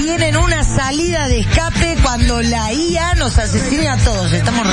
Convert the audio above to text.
tienen una salida de escape cuando la IA nos asesine a todos. Estamos